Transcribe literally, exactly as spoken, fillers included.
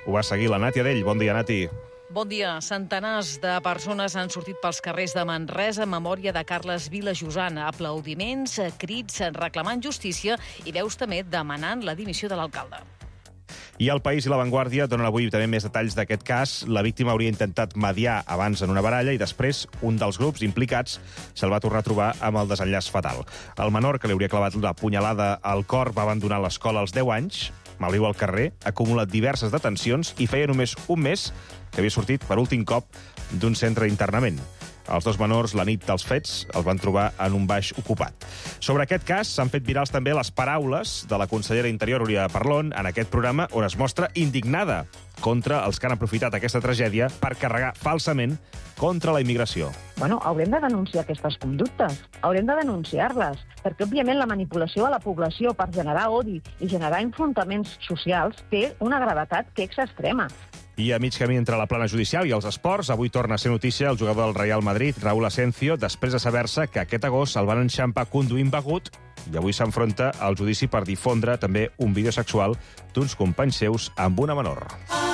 ho va seguir la Nàtia Dell. Bon dia, Nati. Bon dia. Centenars de persones han sortit pels carrers de Manresa en memòria de Carles Vila Josana. Aplaudiments, crits reclamant justícia i veus també demanant la dimissió de l'alcalde. I El País i La Vanguardia donen avui també més detalls d'aquest cas. La víctima hauria intentat mediar abans en una baralla i després un dels grups implicats se'l va tornar a trobar amb el desenllaç fatal. El menor, que li hauria clavat una punyalada al cor, va abandonar l'escola als deu anys, malviu al carrer, ha acumulat diverses detencions i feia només un mes que havia sortit per últim cop d'un centre d'internament. Els dos menors, la nit dels fets, els van trobar en un baix ocupat. Sobre aquest cas s'han fet virals també les paraules de la consellera d'Interior, Oriol Parlon, en aquest programa on es mostra indignada contra els que han aprofitat aquesta tragèdia per carregar falsament contra la immigració. Bueno, haurem de denunciar aquestes conductes, haurem de denunciar-les, perquè, òbviament, la manipulació de la població per generar odi i generar enfrontaments socials té una gravetat que és extrema. I a mig camí entre la plana judicial i els esports, avui torna a ser notícia el jugador del Real Madrid, Raúl Asensio, després de saber-se que aquest agost el van enxampar conduint begut i avui s'enfronta al judici per difondre també un vídeo sexual d'uns companys seus amb una menor.